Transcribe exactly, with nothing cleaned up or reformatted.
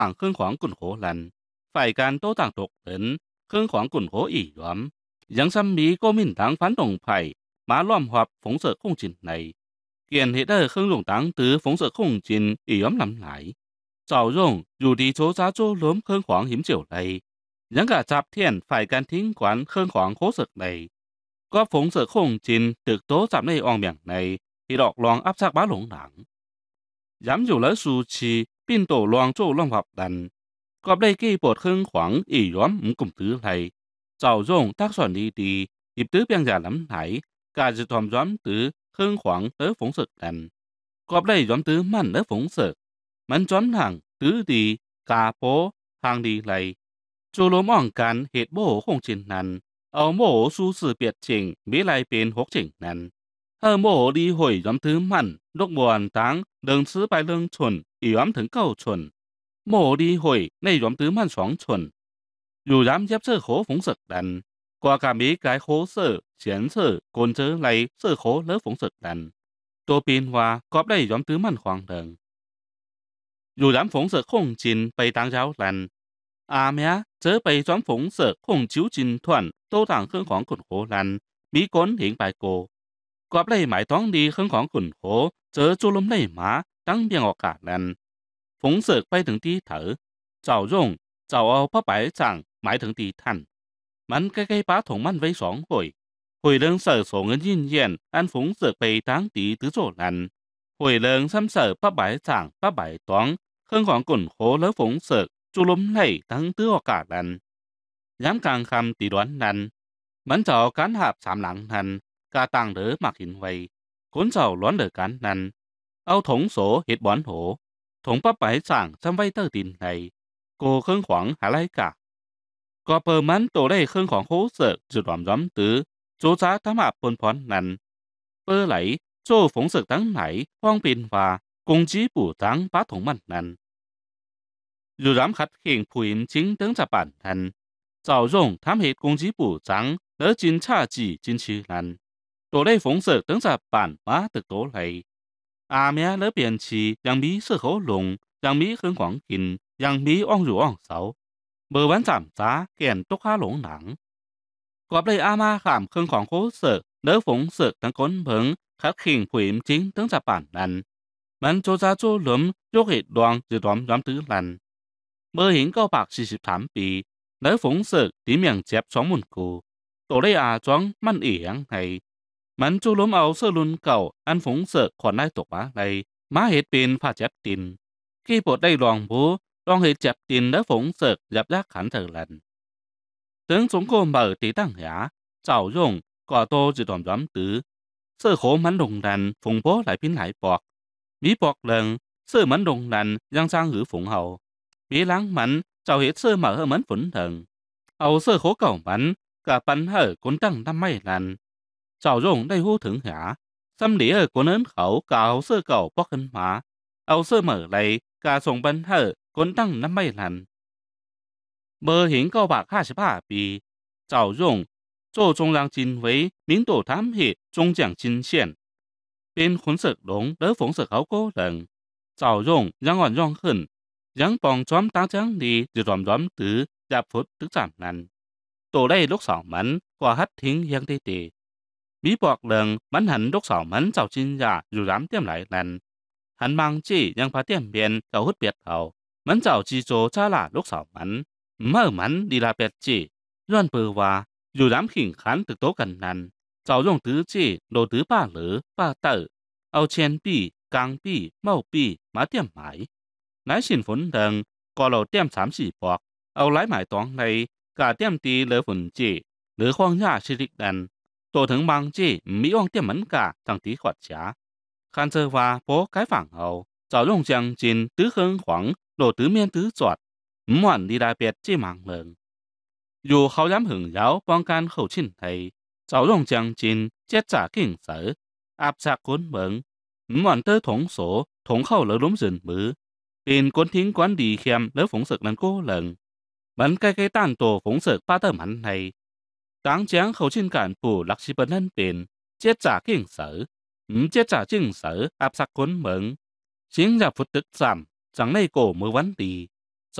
tặng khương khoáng quần khổ lần, phải can tố tặng tục đến khương khoáng quần khổ ỉ nhóm. Giang xăm mỹ có minh táng phán đồng phải, má loàm hoạt phóng sợ không trình này. Kiện hệ đờ khương đồng táng tứ phóng sợ không trình ỉ nhóm lắm lại. Chào rộng, dù đi chỗ giá chỗ lớn khương khoáng hiếm chiều này. Giang cả chạp thiên phải can thính quán khương khoáng khố sực này. Có phóng sợ không trình thực tố chạp này oang miệng này, thì đọc loang áp sát bá lũng đẳng. Dám dù lỡ su chi, pin tổ loang chỗ loang hoạt đàn. Có đây kỳ bột khương khoáng ỉ nhóm ủng cùng tứ này. Chào rộng tác soạn đi đi, dịp tứ biang giả lắm thái, cả dự thòm nhóm tứ khương khoáng tới phóng sực đàn. Có đây nhóm tứ mặn tới phóng sực. Mắn nhóm hàng tứ đi, cả bố, hàng đi này. Chú lô mong can hiệt bố không trình nàn. Ở mô su sự biệt trình, mỹ lại bên hốc trình nàn. Ở mô đi hồi nhóm tứ mặn, lúc buồn táng, đừng sứ bài lương chuẩn, ý nhóm thứng cầu chuẩn. Mô đi hồi, này nhóm tứ mặn xoáng chuẩn. Dù dám dép sơ khổ phóng sực đàn. Qua cả mỹ cái khổ sở, chiến sở, côn chớ lấy sơ khổ lỡ phóng sực đàn. Tô pin hoa, có đây nhóm tứ mặn khoáng đừng. Dù dám phóng sực không trình, bày tăng giáo lần. À mẹ, chớ bày nhóm phóng sực không chiếu trình thuận, tô thẳng khương khoáng quần khổ lần. Mỹ cốn hiện bài cổ. Có đây mãi toán đi khương khoáng quần khổ, chớ chú lông này má, tăng biên ngọt cả lần. Phóng sực bayถึงที่thở. Chào rộng, chào ao bác bái chẳng, mãiถึงที่thành. Mắn cái cái bá thống mắn với sóng hồi. Hồi lương sở sổ ngân nhìn nhận, ăn phóng sực bay tăng tí tứ chỗ lần. Hồi lương xăm sở bác bái chẳng, bác bái toán, khương khoáng quần khổ lỡ phóng sực, chú lông này tăng tứ ngọt cả lần. Dám càng khăm tí đoán lần. Mắn cháu cán hạp sám lặng lần, cả tăng đỡ mặc hình vầy. Cuốn cháu loán đỡ cán lần. Áo thống số hết bón hổ. Thống bắp bái chẳng xăm vay tơ tin này. Cô khương khoáng hả lấy cả. Có bờ mắn tổ đây khương khoáng hố sợ dự đoán giám tứ. Chú giá thám hạp bôn phón lần. Bơ lấy, chô phóng sực tăng nảy, hoang bình và công chí bù tăng bá thống mặn lần. Dù dám khát khiển phụ hình chính登ra bản thân. Chào rộng thám hết công chí bù tăng, đỡ chính cha chỉ chính trí lần. Tổ đây phóng sực登ra bản bá thực tố lấy. À mẹ lỡ biển trì, yang mỹ sơ khổ lùng, yang mỹ khương quảng kinh, yang mỹ ong rủ ong sáu. Bờ bán giảm giá, kèn tốt khá lũng nắng. Có đây à ma khảm khương quảng khổ sợ, đỡ phóng sực tăng cốn bứng, khát khiển phụ hình chính登ra bản lần. Mắn cho ra cho lùm, dốc hệ đoàn dự đoán nhóm tứ lần. Bờ hình cao bạc四十támปี, đỡ phóng sực tí miệng chép xóm môn cụ. Tổ đây à chóng măn ỉ hăng này. Mắn chú lốm áo sơ lùn cầu, ăn phóng sợ khoản lại tục bá này, má hết bên phá chép tin. Khi bộ đây loàng bố, loàng hết chép tin đã phóng sợ dạp giác khán thờ lần. Tướng chúng cô mở tí tăng hả, chào rộng, quả tô dự đoán giám tứ. Sơ khổ mắn đồng đàn, phùng bố lại pin lại bọc. Mỹ bọc lần, sơ mắn đồng đàn, giang sang hữu phùng hậu. Mỹ láng mắn, chào hết sơ mở hơ mắn phấn thần. Áo sơ khổ cầu mắn, cả bắn hở cuốn tăng năm mấy lần. Chào rộng đây hô thưởng hả? Xăm lý ở cuốn ấn khẩu cả áo sơ cầu bóc hân hóa. Áo sơ mở lấy cả sống bắn hở cuốn tăng năm mấy lần. Bờ hình cao bạc hai mươi baปี. Chào rộng, cho trung lang chính với民tổ thám hệ trung giảng chính xiển. Bên khuôn sực đống đỡ phóng sực áo cố lần. Chào rộng, giang hoàn rong hẳn. Giang bóng chóm tăng trắng đi dự đoán đoán tứ giáp phút tức giảm lần. Tổ đây lúc sỏng mắn qua hát thính giang tê tê. Mỹ bọc lần mắn hẳn đốc sảo mắn chào chín giả dù dám tiêm lại lần. Hắn mang chỉ yang phá tiêm biên cầu hút biệt hậu. Mắn chào chi số cha là đốc sảo mắn. Mở mắn đi là biệt chỉ. Doan bờ hòa dù dám khỉnh khán thực tố gần lần. Chào dùng tứ chỉ đồ tứ ba lỡ ba tử. Áo chen bì, càng bì, màu bì, má tiêm mãi. Nái xin phấn đằng có lầu tiêm xám xỉ bọc. Áo lái mãi toán này cả tiêm tì lỡ phấn chỉ. Lỡ khoang nhà xì địch đàn. Tổ thứng mang chỉ Mỹ Hoàng tiệm mẫn cả thằng tí khoạt trả. Khán sơ và bố cái phẳng hậu, giáo dùng chẳng chín tứ khương khoáng, đồ tứ miên tứ choạt, mỏn đi đại biệt chỉ mạng lần. Dù khảo dám hưởng giáo bóng can khẩu chín thầy, giáo dùng chẳng chín chết trả kinh sở, áp sạc cuốn bẩn, mỏn tơ thống số, thống khẩu lỡ đúng dần bứ. Bên cuốn thính quán đi khiêm lỡ phóng sực lần cô lần. Bắn cái cái tàn tổ phóng sực ba tờ mắn này. Đáng chán khẩu trên cản phủ lạc sĩ bấn hân bền, chết trả kinh sở, ừm chết trả kinh sở áp sạc cuốn mẫn. Chính là phút tức giảm, chẳng này cổ mơ vấn đi.